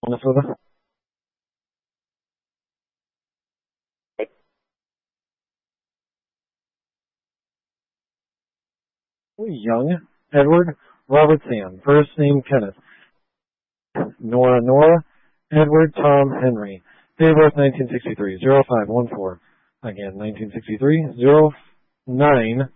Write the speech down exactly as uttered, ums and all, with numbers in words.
Minnesota. Young Edward Robert Sam. First name Kenneth. Nora Nora Edward Tom Henry. Date of birth nineteen sixty-three, oh five one four. Again, nineteen sixty-three, oh nine